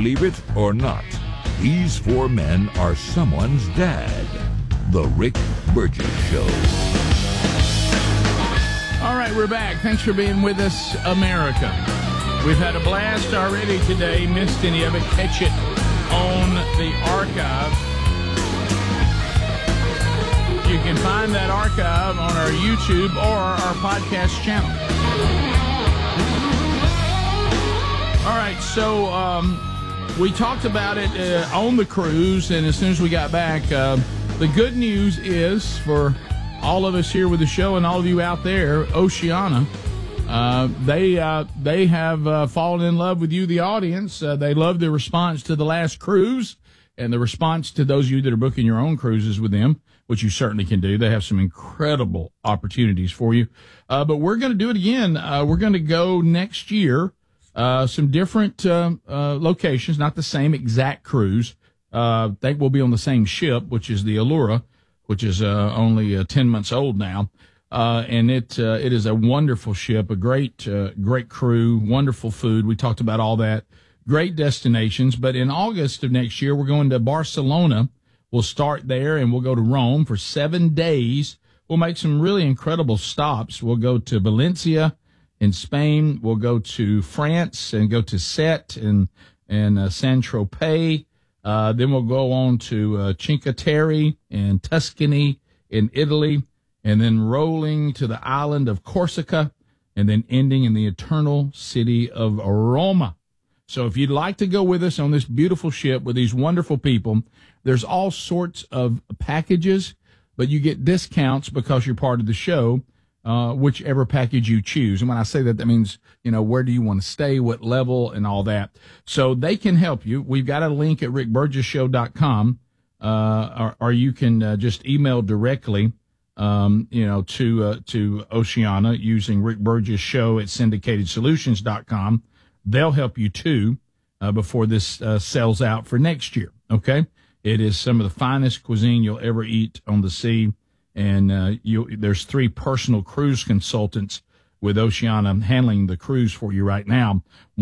Believe it or not, these four men are someone's dad. The Rick Burgess Show. All right, we're back. Thanks for being with us, America. We've had a blast already today. Missed any of it, catch it on the archive. You can find that archive on our YouTube or our podcast channel. All right, so we talked about it on the cruise, and as soon as we got back, the good news is for all of us here with the show and all of you out there, Oceania, they have fallen in love with you, the audience. They love the response to the last cruise and the response to those of you that are booking your own cruises with them, which you certainly can do. They have some incredible opportunities for you. But we're going to do it again. We're going to go next year. Some different locations, not the same exact cruise. I think we'll be on the same ship, which is the Allura, which is only 10 months old now. And it is a wonderful ship, a great crew, wonderful food. We talked about all that. Great destinations. But in August of next year, we're going to Barcelona. We'll start there, and we'll go to Rome for 7 days. We'll make some really incredible stops. We'll go to Valencia in Spain. We'll go to France and go to Sète and Saint-Tropez. Then we'll go on to Cinque Terre in Tuscany in Italy, and then rolling to the island of Corsica, and then ending in the eternal city of Roma. So if you'd like to go with us on this beautiful ship with these wonderful people, there's all sorts of packages, but you get discounts because you're part of the show, whichever package you choose. And when I say that, that means, where do you want to stay, what level, and all that. So they can help you. We've got a link at rickburgessshow.com, or you can just email directly, to Oceania using Rick Burgess Show at syndicatedsolutions.com. They'll help you too, before this sells out for next year. Okay. It is some of the finest cuisine you'll ever eat on the sea. And there's 3 personal cruise consultants with Oceania handling the cruise for you right now.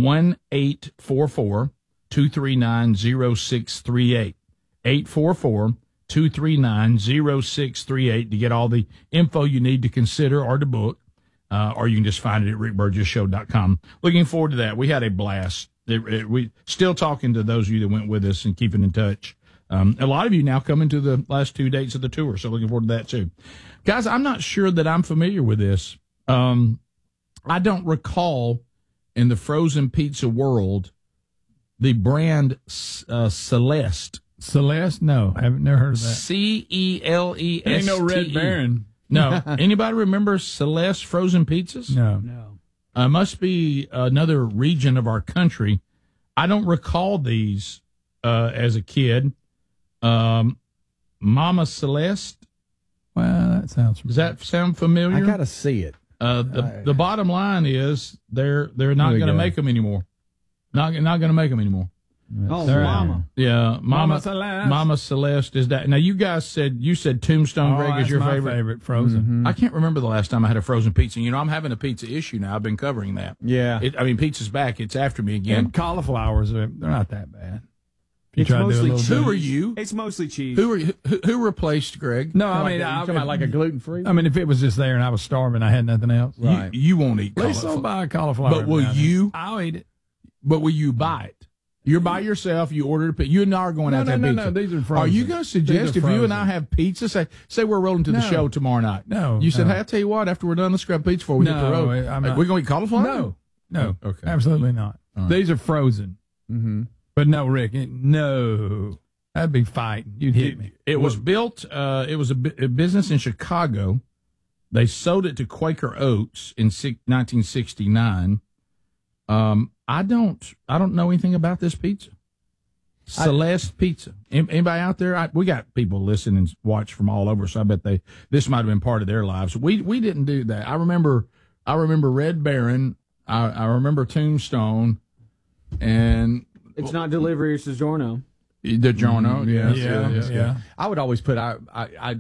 1-844-239-0638. 844-239-0638 to get all the info you need to consider or to book. Or you can just find it at rickburgessshow.com. Looking forward to that. We had a blast. We still talking to those of you that went with us and keeping in touch. A lot of you now coming to the last 2 dates of the tour, so looking forward to that too. Guys, I'm not sure that I'm familiar with this. I don't recall in the frozen pizza world the brand Celeste. Celeste? No, I haven't never heard of that. Celeste. Ain't no Red Baron. No. Anybody remember Celeste frozen pizzas? No. Must be another region of our country. I don't recall these as a kid. Mama Celeste. Well, that sounds familiar. Does that sound familiar? I gotta see it. The bottom line is they're not going to make them anymore. Not going to make them anymore. Oh, Mama. Yeah, Mama Celeste. Mama Celeste is that. Now you guys said Tombstone, Greg, is your my favorite frozen. Mm-hmm. I can't remember the last time I had a frozen pizza. I'm having a pizza issue now. I've been covering that. Yeah. Pizza's back. It's after me again. And cauliflowers, they're not that bad. It's mostly cheese. Who are you? It's mostly cheese. Who replaced Greg? No, I mean, you talking about like a gluten-free? I mean, if it was just there and I was starving, I had nothing else. Right. You won't eat Please cauliflower. don't buy a cauliflower. But will you? I'll eat it. But will you buy it? You're by yourself. You ordered a pizza. You and I are going out to have pizza. No, these are frozen. Are you going to suggest if you and I have pizza, say we're rolling to the show tomorrow night? No. You said, hey, I'll tell you what, after we're done, let's grab pizza before we hit the road. We're going to eat cauliflower? No. Okay. Absolutely not. Right. These are frozen. Mm-hmm. But no, Rick, no. That'd be fighting. You'd hit me. It was built, it was a business in Chicago. They sold it to Quaker Oats in 1969. I don't know anything about this pizza. Celeste Pizza. Anybody out there? We got people listen and watch from all over, so I bet this might have been part of their lives. We didn't do that. I remember Red Baron. I remember Tombstone, and it's not delivery, it's DiGiorno. DiGiorno. Yeah. I would always put I